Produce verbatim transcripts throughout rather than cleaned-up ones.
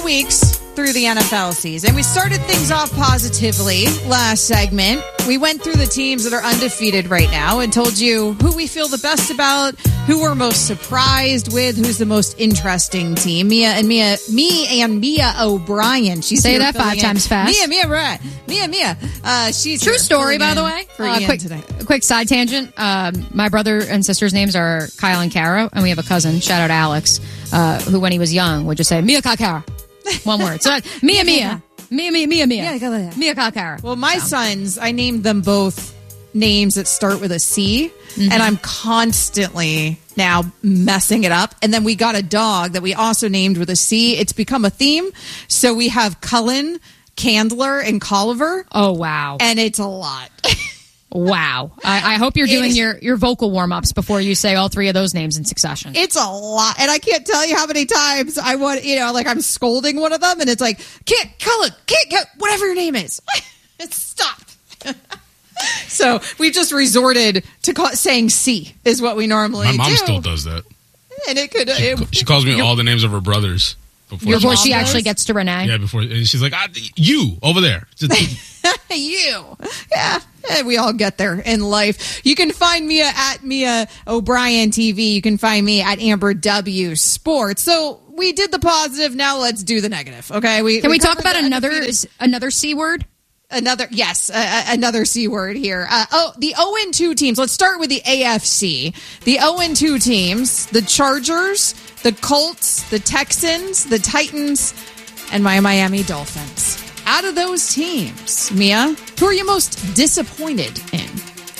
weeks through the N F L season. We started things off positively last segment. We went through the teams that are undefeated right now and told you who we feel the best about, who we're most surprised with, who's the most interesting team. Mia and Mia, me and Mia O'Brien. She's Say here that five in. times fast. Mia, Mia, right. Mia, Mia. Uh, she's True here story, by in the way. For Uh, Ian quick, today. quick side tangent. Um, my brother and sister's names are Kyle and Kara, and we have a cousin, shout out Alex, uh, who when he was young would just say, Mia Kara. One word. So Mia, Mia. Mia, Mia, Mia, Mia. Yeah, go there. Mia Kara. Well, my so. sons, I named them both names that start with a C, mm-hmm. and I'm constantly now messing it up. And then we got a dog that we also named with a C. It's become a theme. So we have Cullen, Candler, and Colliver. Oh, wow. And it's a lot. Wow. I, I hope you're doing your, your vocal warm-ups before you say all three of those names in succession. It's a lot. And I can't tell you how many times I want, you know, like I'm scolding one of them and it's like, can't, Cullen, can't, can't whatever your name is. It's stop. So we've just resorted to call, saying C is what we normally do. My mom do. still does that. And it could. She, it, she calls me all the names of her brothers. Before Before she, she actually gets to Renee? Yeah, before. And she's like, ah, you, over there. Just, you. Yeah. We all get there in life. You can find Mia at Mia O'Brien T V. You can find me at Amber W Sports. So we did the positive. Now let's do the negative. Okay. We Can we, we talk about another undefeated. another C word? Another, yes, uh, another C word here. Uh, oh, the oh and two teams. Let's start with the A F C. The oh and two teams, the Chargers, the Colts, the Texans, the Titans, and my Miami Dolphins. Out of those teams, Mia, who are you most disappointed in?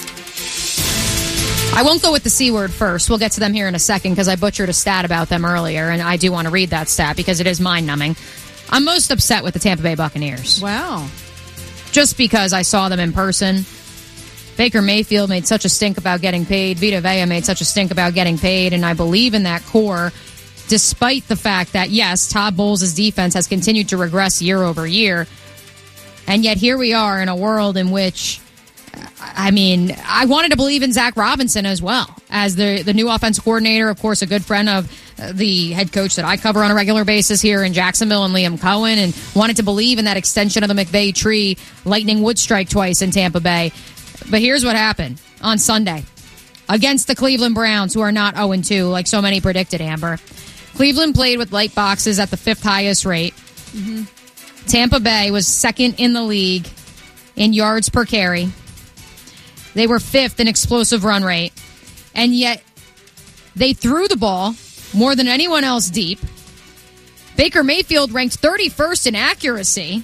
I won't go with the C word first. We'll get to them here in a second because I butchered a stat about them earlier, and I do want to read that stat because it is mind-numbing. I'm most upset with the Tampa Bay Buccaneers. Wow. Just because I saw them in person. Baker Mayfield made such a stink about getting paid. Vita Vea made such a stink about getting paid. And I believe in that core, despite the fact that, yes, Todd Bowles' defense has continued to regress year over year. And yet here we are in a world in which, I mean, I wanted to believe in Zach Robinson as well as the, the new offensive coordinator, of course, a good friend of the head coach that I cover on a regular basis here in Jacksonville and Liam Cohen, and wanted to believe in that extension of the McVay tree. Lightning would strike twice in Tampa Bay. But here's what happened on Sunday against the Cleveland Browns, who are not oh and two like so many predicted, Amber. Cleveland played with light boxes at the fifth highest rate. Mm-hmm. Tampa Bay was second in the league in yards per carry. They were fifth in explosive run rate. And yet they threw the ball more than anyone else deep. Baker Mayfield ranked thirty-first in accuracy.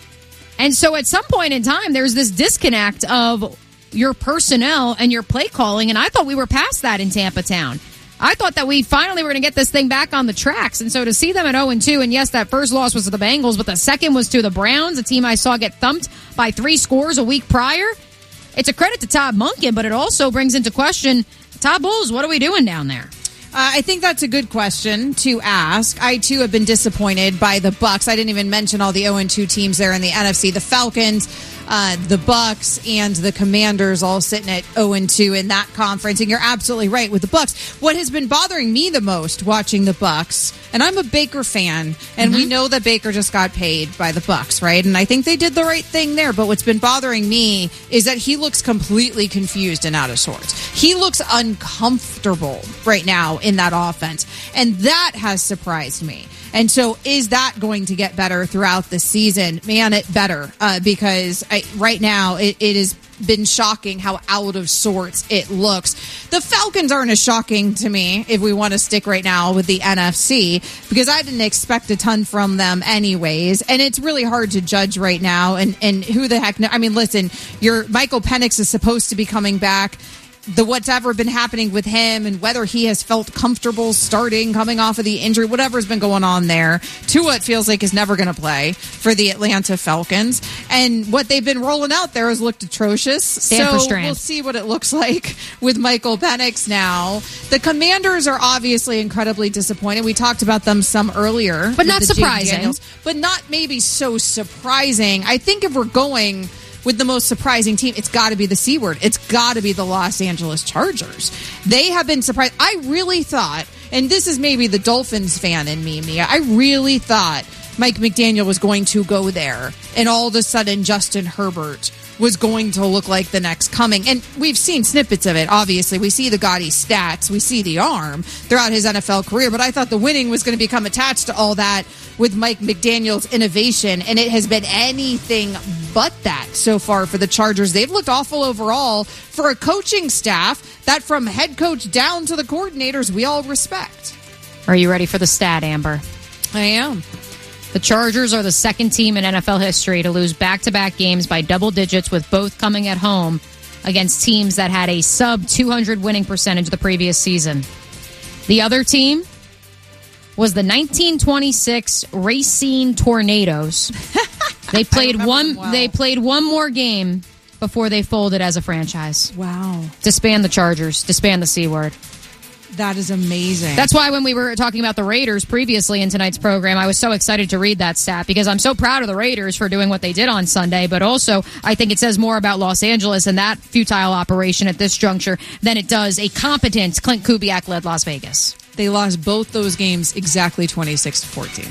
And so at some point in time, there's this disconnect of your personnel and your play calling. And I thought we were past that in Tampa Town. I thought that we finally were going to get this thing back on the tracks. And so to see them at oh and two, and yes, that first loss was to the Bengals, but the second was to the Browns, a team I saw get thumped by three scores a week prior. It's a credit to Todd Monken, but it also brings into question, Todd Bowles, what are we doing down there? Uh, I think that's a good question to ask. I, too, have been disappointed by the Bucs. I didn't even mention all the oh and two teams there in the N F C. The Falcons, uh, the Bucs, and the Commanders all sitting at oh and two in that conference. And you're absolutely right with the Bucs. What has been bothering me the most watching the Bucs, and I'm a Baker fan, and mm-hmm. we know that Baker just got paid by the Bucs, right? And I think they did the right thing there. But what's been bothering me is that he looks completely confused and out of sorts. He looks uncomfortable right now in that offense. And that has surprised me. And so is that going to get better throughout the season? Man, it better. Uh, because I, right now it, it has been shocking how out of sorts it looks. The Falcons aren't as shocking to me if we want to stick right now with the N F C, because I didn't expect a ton from them anyways. And it's really hard to judge right now. And, and who the heck, I mean, listen, your Michael Penix is supposed to be coming back. The what's ever been happening with him and whether he has felt comfortable starting, coming off of the injury, whatever's been going on there. Tua, it feels like, is never going to play for the Atlanta Falcons. And what they've been rolling out there has looked atrocious. Stand so we'll see what it looks like with Michael Penix now. The Commanders are obviously incredibly disappointed. We talked about them some earlier. But not surprising. Daniels, but not maybe so surprising. I think if we're going with the most surprising team, it's got to be the C word. It's got to be the Los Angeles Chargers. They have been surprised. I really thought, and this is maybe the Dolphins fan in me, Mia, I really thought Mike McDaniel was going to go there, and all of a sudden Justin Herbert was going to look like the next coming. And we've seen snippets of it, obviously. We see the gaudy stats. We see the arm throughout his N F L career. But I thought the winning was going to become attached to all that with Mike McDaniel's innovation. And it has been anything but that so far for the Chargers. They've looked awful overall for a coaching staff that from head coach down to the coordinators we all respect. Are you ready for the stat, Amber? I am. The Chargers are the second team in N F L history to lose back-to-back games by double digits, with both coming at home against teams that had a sub two hundred winning percentage the previous season. The other team was the nineteen twenty-six Racine Tornadoes. They played one well. they played one more game before they folded as a franchise. Wow. Disband the Chargers, disband the C word. That is amazing. That's why when we were talking about the Raiders previously in tonight's program, I was so excited to read that stat because I'm so proud of the Raiders for doing what they did on Sunday. But also, I think it says more about Los Angeles and that futile operation at this juncture than it does a competent Clint Kubiak-led Las Vegas. They lost both those games exactly twenty-six to fourteen.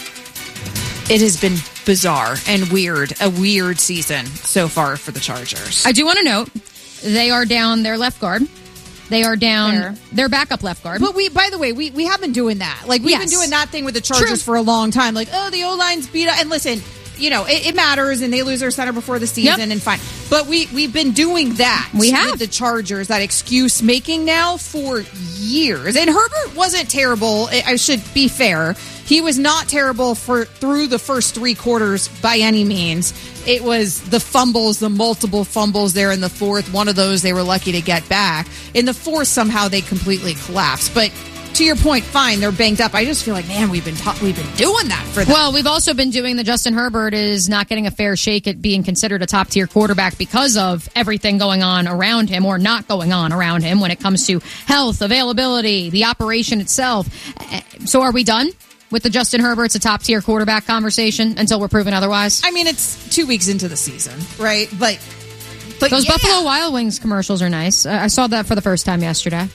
It has been bizarre and weird, a weird season so far for the Chargers. I do want to note, they are down their left guard. They are down Fair. their backup left guard. But we, by the way, we, we have been doing that. Like, we've yes. been doing that thing with the Chargers True. for a long time. Like, oh, the O-line's beat up. And listen, you know, it, it matters, and they lose their center before the season, yep. and fine. But we, we've been doing that we have. with the Chargers, that excuse making now for years. And Herbert wasn't terrible. I should be fair. He was not terrible for through the first three quarters by any means. It was the fumbles, the multiple fumbles there in the fourth. One of those they were lucky to get back. In the fourth, somehow they completely collapsed. But to your point, fine, they're banged up. I just feel like, man, we've been ta- we've been doing that for them. Well, we've also been doing the Justin Herbert is not getting a fair shake at being considered a top-tier quarterback because of everything going on around him or not going on around him when it comes to health, availability, the operation itself. So are we done with the Justin Herbert's a top-tier quarterback conversation until we're proven otherwise? I mean, it's two weeks into the season, right? But, but Those yeah. Buffalo Wild Wings commercials are nice. I saw that for the first time yesterday.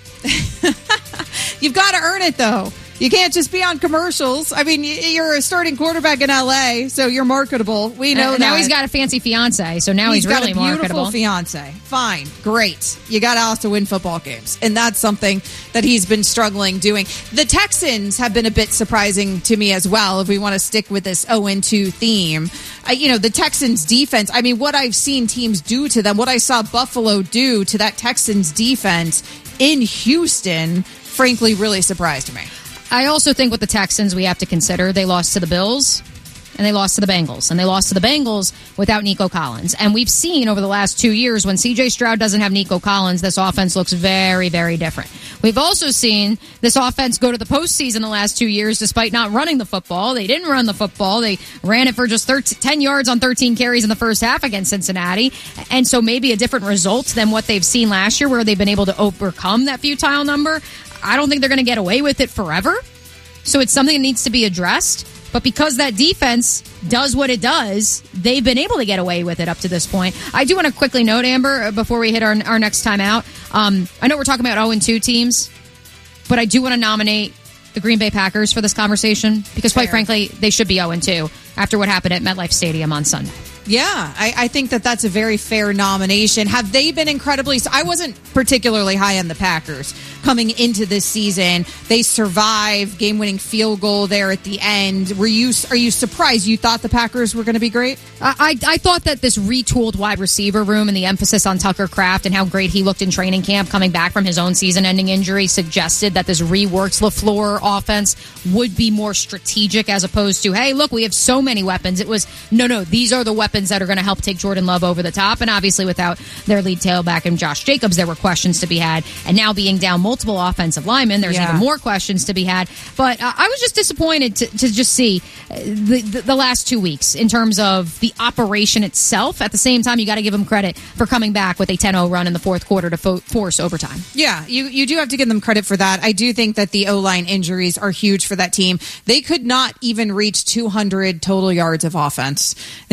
You've got to earn it, though. You can't just be on commercials. I mean, you're a starting quarterback in L A, so you're marketable. We know uh, that. Now he's got a fancy fiance, so now he's, he's really got a beautiful marketable. fiance. Fine, great. You got to also win football games, and that's something that he's been struggling doing. The Texans have been a bit surprising to me as well. If we want to stick with this oh and two theme, uh, you know, the Texans defense. I mean, what I've seen teams do to them, what I saw Buffalo do to that Texans defense in Houston, frankly, really surprised me. I also think with the Texans, we have to consider they lost to the Bills and they lost to the Bengals. And they lost to the Bengals without Nico Collins. And we've seen over the last two years when C J Stroud doesn't have Nico Collins, this offense looks very, very different. We've also seen this offense go to the postseason the last two years despite not running the football. They didn't run the football. They ran it for just thirteen, ten yards on thirteen carries in the first half against Cincinnati. And so maybe a different result than what they've seen last year where they've been able to overcome that futile number. I don't think they're going to get away with it forever. So it's something that needs to be addressed. But because that defense does what it does, they've been able to get away with it up to this point. I do want to quickly note, Amber, before we hit our, our next time out, um, I know we're talking about oh and two teams, but I do want to nominate the Green Bay Packers for this conversation because, quite Fair. frankly, they should be oh and two after what happened at MetLife Stadium on Sunday. Yeah, I, I think that that's a very fair nomination. Have they been incredibly... I wasn't particularly high on the Packers coming into this season. They survived, game-winning field goal there at the end. Were you? Are you surprised? You thought the Packers were going to be great? I, I I thought that this retooled wide receiver room and the emphasis on Tucker Kraft and how great he looked in training camp coming back from his own season-ending injury suggested that this reworked LaFleur offense would be more strategic as opposed to, hey, look, we have so many weapons. It was, no, no, these are the weapons that are going to help take Jordan Love over the top. And obviously without their lead tailback and Josh Jacobs, there were questions to be had. And now being down multiple offensive linemen, there's yeah. even more questions to be had. But uh, I was just disappointed to, to just see the, the, the last two weeks in terms of the operation itself. At the same time, you got to give them credit for coming back with a ten oh run in the fourth quarter to fo- force overtime. Yeah, you, you do have to give them credit for that. I do think that the O-line injuries are huge for that team. They could not even reach two hundred total yards of offense.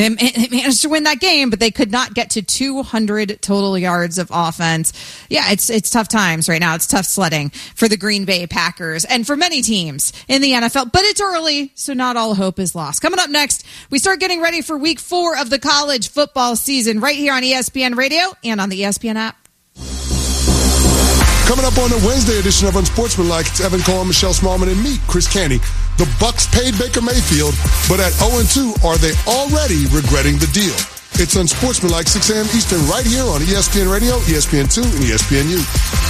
they managed to win that game, but they could not get to two hundred total yards of offense. Yeah, it's it's tough times right now. It's tough sledding for the Green Bay Packers and for many teams in the N F L, but it's early, so not all hope is lost. Coming up next, we start getting ready for week four of the college football season right here on E S P N Radio and on the E S P N app. Coming up on the Wednesday edition of Unsportsmanlike, it's Evan Cohen, Michelle Smallman, and me, Chris Canty. The Bucs paid Baker Mayfield, but at oh and two, are they already regretting the deal? It's Unsportsmanlike, six a.m. Eastern, right here on E S P N Radio, E S P N two, and E S P N U.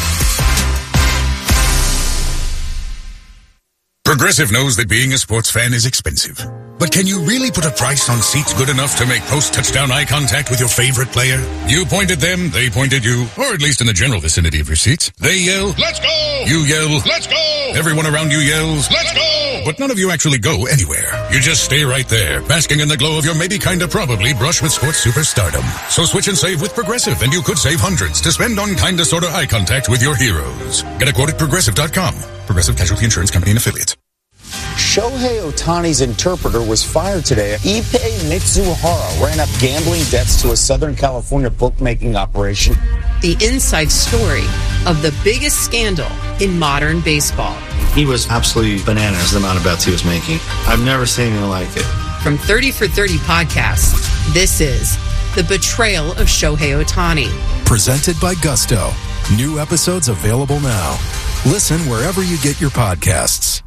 Progressive knows that being a sports fan is expensive. But can you really put a price on seats good enough to make post-touchdown eye contact with your favorite player? You point at them, they point at you, or at least in the general vicinity of your seats. They yell, "Let's go!" You yell, "Let's go!" Everyone around you yells, "Let's go!" But none of you actually go anywhere. You just stay right there, basking in the glow of your maybe kinda probably brush with sports superstardom. So switch and save with Progressive, and you could save hundreds to spend on kinda sorta eye contact with your heroes. Get a quote at progressive dot com. Progressive Casualty Insurance Company and Affiliates. Shohei Ohtani's interpreter was fired today. Ippei Mitsuhara ran up gambling debts to a Southern California bookmaking operation. The inside story of the biggest scandal in modern baseball. He was absolutely bananas, the amount of bets he was making. I've never seen anything like it. From thirty for thirty podcasts, this is The Betrayal of Shohei Ohtani. Presented by Gusto. New episodes available now. Listen wherever you get your podcasts.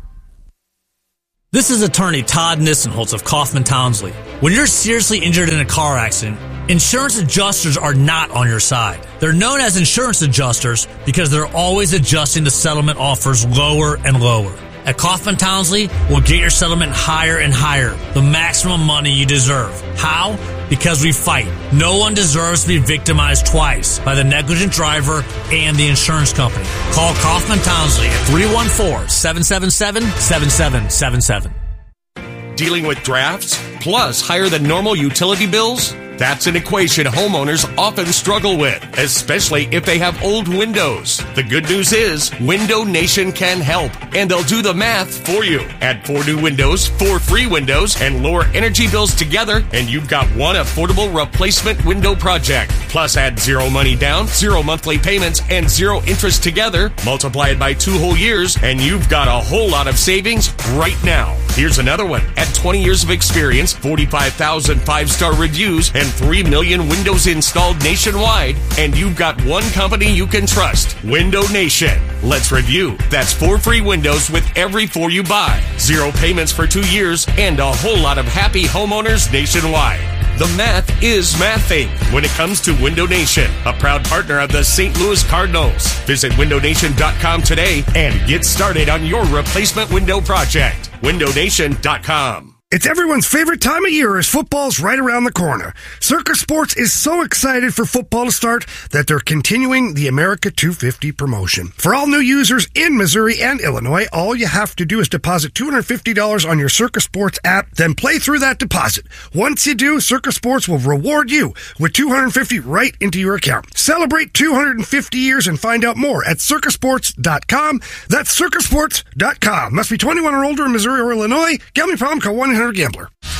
This is attorney Todd Nissenholtz of Kaufman Townsley. When you're seriously injured in a car accident, insurance adjusters are not on your side. They're known as insurance adjusters because they're always adjusting the settlement offers lower and lower. At Kaufman Townsley, we'll get your settlement higher and higher, the maximum money you deserve. How? Because we fight. No one deserves to be victimized twice by the negligent driver and the insurance company. Call Kaufman Townsley at three one four, seven seven seven, seven seven seven seven. Dealing with drafts plus higher than normal utility bills? That's an equation homeowners often struggle with, especially if they have old windows. The good news is Window Nation can help, and they'll do the math for you. Add four new windows, four free windows, and lower energy bills together, and you've got one affordable replacement window project. Plus add zero money down, zero monthly payments, and zero interest together. Multiply it by two whole years, and you've got a whole lot of savings right now. Here's another one. At twenty years of experience, forty-five thousand five-star reviews, and three million windows installed nationwide, and you've got one company you can trust, Window Nation. Let's review. That's four free windows with every four you buy, zero payments for two years, and a whole lot of happy homeowners nationwide. The math is mathing when it comes to Window Nation, a proud partner of the Saint Louis Cardinals. Visit window nation dot com today and get started on your replacement window project. window nation dot com. It's everyone's favorite time of year as football's right around the corner. Circa Sports is so excited for football to start that they're continuing the America two fifty promotion. For all new users in Missouri and Illinois, all you have to do is deposit two hundred fifty dollars on your Circa Sports app, then play through that deposit. Once you do, Circa Sports will reward you with two hundred fifty dollars right into your account. Celebrate two hundred fifty years and find out more at circa sports dot com. That's circa sports dot com. Must be twenty-one or older in Missouri or Illinois. Gambling problem, call one eight hundred gambler.